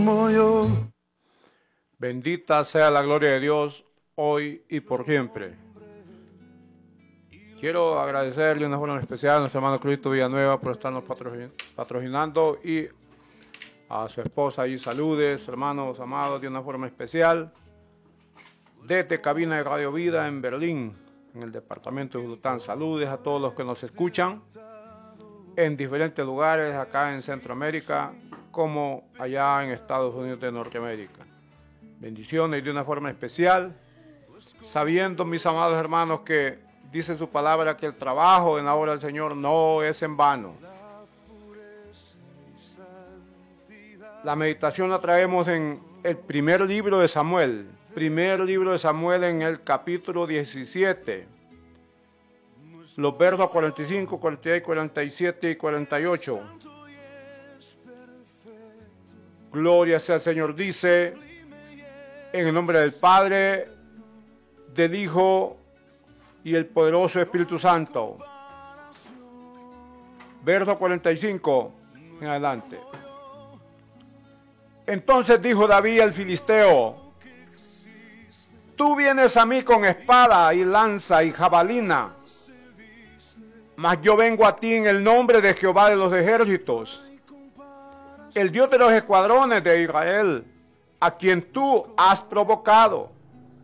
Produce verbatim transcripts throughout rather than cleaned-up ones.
Bendita sea la gloria de Dios hoy y por siempre. Quiero agradecerle de una forma especial a nuestro hermano Cristo Villanueva por estarnos patrocinando y a su esposa y saludes, hermanos amados, de una forma especial desde cabina de Radio Vida en Berlín, en el departamento de Bután. Saludes a todos los que nos escuchan en diferentes lugares acá en Centroamérica como allá en Estados Unidos de Norteamérica. Bendiciones de una forma especial, sabiendo, mis amados hermanos, que dice su palabra que el trabajo en la obra del Señor no es en vano. La meditación la traemos en el primer libro de Samuel, primer libro de Samuel en el capítulo diecisiete, los versos cuarenta y cinco, cuarenta y seis, cuarenta y siete y cuarenta y ocho. Gloria sea al Señor. Dice, en el nombre del Padre, del Hijo y el poderoso Espíritu Santo. Verso cuarenta y cinco en adelante. Entonces dijo David al filisteo: tú vienes a mí con espada y lanza y jabalina, mas yo vengo a ti en el nombre de Jehová de los ejércitos, el Dios de los escuadrones de Israel, a quien tú has provocado.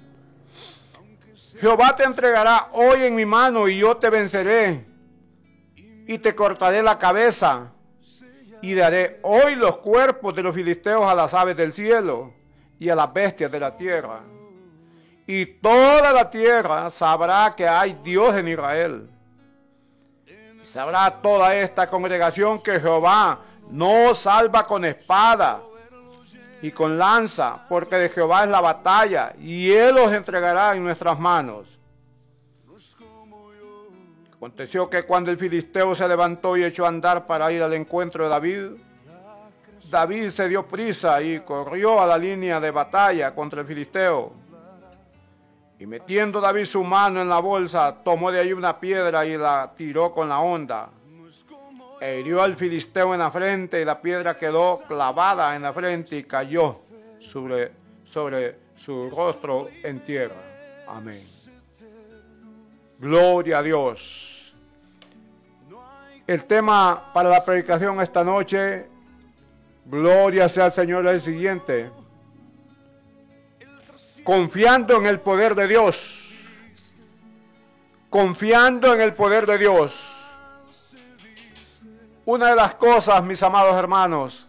Jehová te entregará hoy en mi mano y yo te venceré y te cortaré la cabeza y daré hoy los cuerpos de los filisteos a las aves del cielo y a las bestias de la tierra. Y toda la tierra sabrá que hay Dios en Israel. Y sabrá toda esta congregación que Jehová no salva con espada y con lanza, porque de Jehová es la batalla, y Él los entregará en nuestras manos. Aconteció que cuando el filisteo se levantó y echó a andar para ir al encuentro de David, David se dio prisa y corrió a la línea de batalla contra el filisteo. Y metiendo David su mano en la bolsa, tomó de ahí una piedra y la tiró con la honda. E hirió al filisteo en la frente, y la piedra quedó clavada en la frente y cayó sobre, sobre su rostro en tierra. Amén. Gloria a Dios. El tema para la predicación esta noche, gloria sea al Señor, es el siguiente: confiando en el poder de Dios. Confiando en el poder de Dios. Una de las cosas, mis amados hermanos,